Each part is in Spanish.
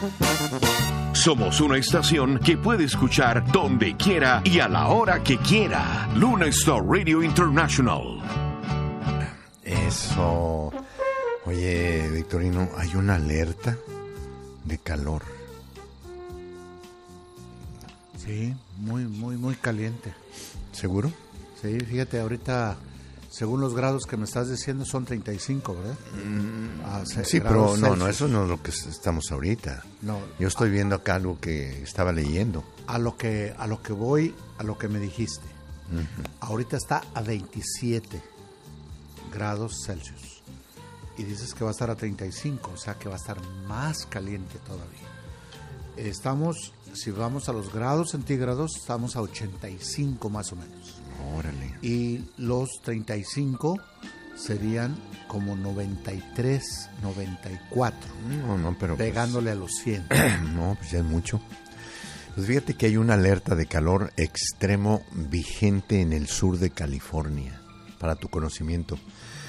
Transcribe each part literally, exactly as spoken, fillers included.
Somos una estación que puede escuchar donde quiera y a la hora que quiera. Luna Star Radio International. Eso. Oye, Victorino, hay una alerta de calor. Sí, muy, muy, muy caliente. ¿Seguro? Sí, fíjate, ahorita, según los grados que me estás diciendo, son treinta y cinco, ¿verdad? Mm, ah, se, sí, pero no, Celsius. no, eso no es lo que estamos ahorita. No. Yo estoy viendo acá algo que estaba leyendo. A lo que, a lo que voy, a lo que me dijiste. Uh-huh. Ahorita está a veintisiete grados Celsius. Y dices que va a estar a treinta y cinco, o sea que va a estar más caliente todavía. Estamos, si vamos a los grados centígrados, estamos a ochenta y cinco más o menos. Órale. Y los treinta y cinco serían como noventa y tres, noventa y cuatro. No, no, pero pegándole pues, a los cien. No, pues ya es mucho. Pues fíjate que hay una alerta de calor extremo vigente en el sur de California, para tu conocimiento.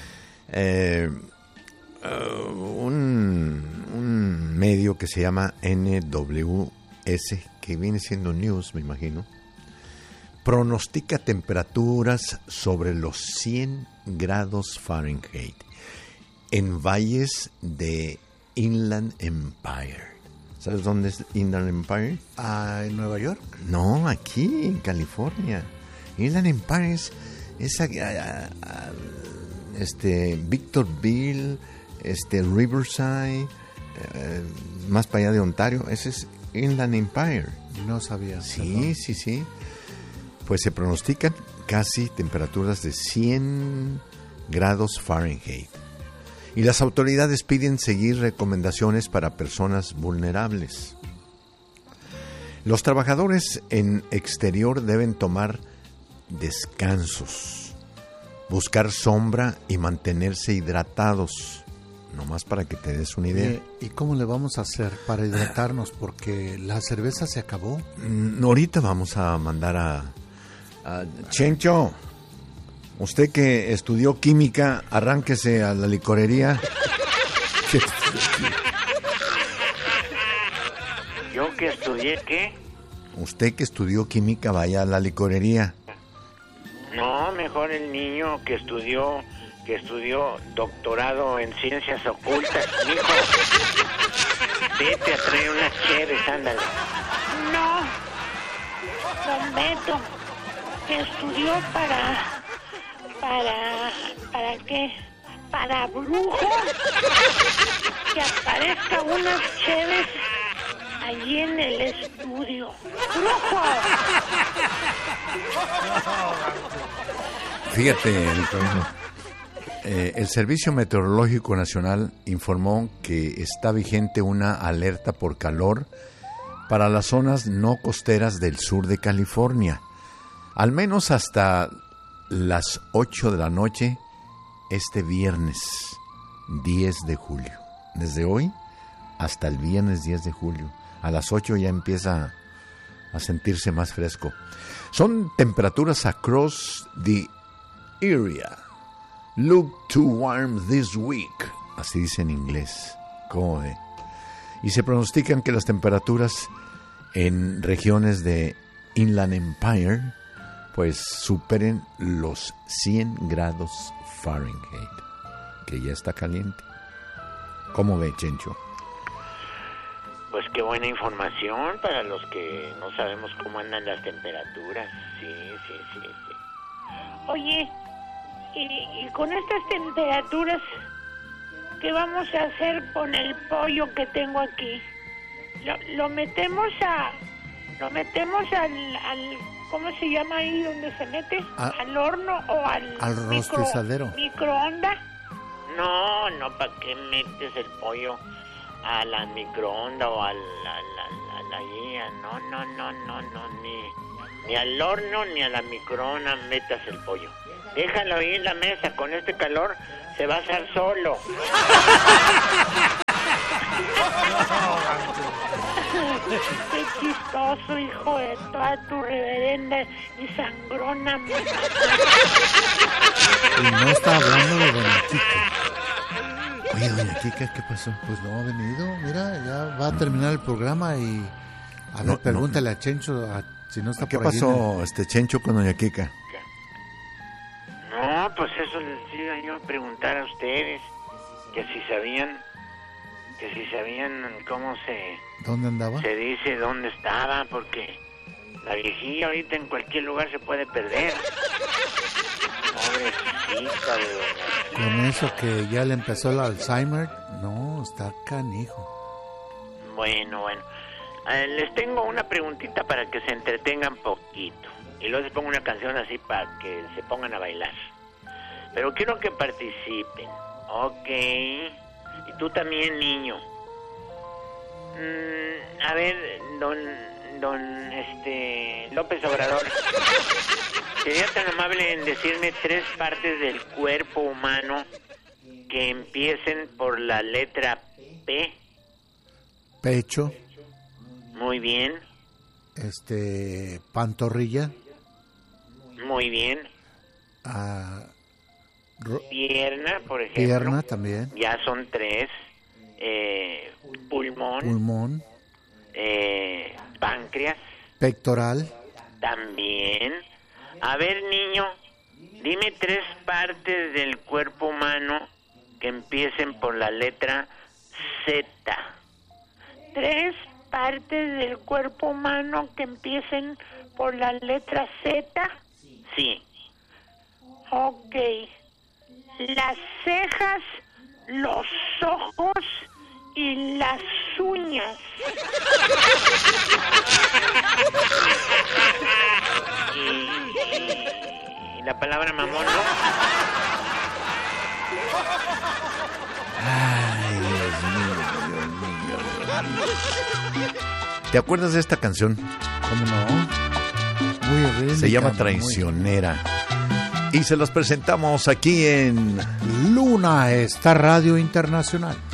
Eh, uh, un, un medio que se llama N W S, que viene siendo News, me imagino, pronostica temperaturas sobre los cien grados Fahrenheit en valles de Inland Empire. ¿Sabes dónde es Inland Empire? Ah, ¿en Nueva York? No, aquí en California. Inland Empire es, es a, a, a, este Victorville, este Riverside, eh, más para allá de Ontario. Ese es Inland Empire. No sabía. Sí, perdón. sí, sí. Pues se pronostican casi temperaturas de cien grados Fahrenheit. Y las autoridades piden seguir recomendaciones para personas vulnerables. Los trabajadores en exterior deben tomar descansos, buscar sombra y mantenerse hidratados. Nomás para que te des una idea. ¿Y, ¿Y cómo le vamos a hacer para hidratarnos? Porque la cerveza se acabó. Mm, ahorita vamos a mandar a... a Chencho, usted que estudió química, arránquese a la licorería. ¿Yo que estudié qué? Usted que estudió química, vaya a la licorería. No, mejor el niño que estudió que estudió doctorado en ciencias ocultas, mijo. Vete a traer unas chéves, ándale. No, don Beto, que estudió para... ¿Para... ¿Para qué? Para brujo. Que aparezca unas chéves allí en el estudio. ¡Brujo! Fíjate, Victorino, eh, el Servicio Meteorológico Nacional informó que está vigente una alerta por calor para las zonas no costeras del sur de California, al menos hasta las ocho de la noche este viernes diez de julio. Desde hoy hasta el viernes diez de julio. A las ocho ya empieza a sentirse más fresco. Son temperaturas across the area. Look too warm this week. Así dice en inglés. ¿Cómo ve? Y se pronostican que las temperaturas en regiones de Inland Empire pues superen los cien grados Fahrenheit, que ya está caliente. ¿Cómo ve, Chencho? Pues qué buena información para los que no sabemos cómo andan las temperaturas. Sí, sí, sí, sí. Oye, y, y con estas temperaturas, ¿qué vamos a hacer con el pollo que tengo aquí? Lo, lo metemos a... Lo metemos al... al ¿Cómo se llama ahí donde se mete? A, ¿Al horno o al, al micro, rostizadero? microondas? No, no, ¿para qué metes el pollo a la microonda o a la, la, la, la guía? No, no, no, no, no, ni, ni al horno ni a la microonda metas el pollo. Déjalo ahí en la mesa, con este calor se va a hacer solo. Qué chistoso, hijo de toda tu reverenda y sangrona. Y no está hablando de Don Chico. Oye, doña Kika, ¿qué pasó? Pues no ha venido, mira, ya va a terminar el programa y... A ver, No, pregúntale a Chencho a, si no está ¿Qué por ahí. pasó, este Chencho, con doña Kika? No, pues eso les iba yo a preguntar a ustedes, que si sabían, que si sabían cómo se, ¿Dónde andaba? se dice dónde estaba, porque la viejilla ahorita en cualquier lugar se puede perder. Pobrecita de doña. Con eso que ya le empezó el Alzheimer, no, está canijo. Bueno, bueno. Eh, les tengo una preguntita para que se entretengan poquito. Y luego les pongo una canción así para que se pongan a bailar. Pero quiero que participen. Ok. Y tú también, niño. Mm, a ver, don... Don, este... López Obrador. ¿Sería tan amable en decirme tres partes del cuerpo humano que empiecen por la letra P? Pecho, Muy bien, este, pantorrilla, muy bien. ah, ro- Pierna, por ejemplo. pierna también, Ya son tres. Eh, pulmón, pulmón, eh, páncreas, pectoral, también. A ver, niño, dime tres partes del cuerpo humano que empiecen por la letra Z. Tres partes del cuerpo humano que empiecen por la letra Z. Sí. Ok. Las cejas, los ojos y las uñas. Y, y- y la palabra mamón, ¿no? Ay, Dios mío, Dios mío, Dios mío. ¿Te acuerdas de esta canción? ¿cómo no? Muy rítmica, Se llama muy- Traicionera. Y se los presentamos aquí en... Luna Star Radio Internacional.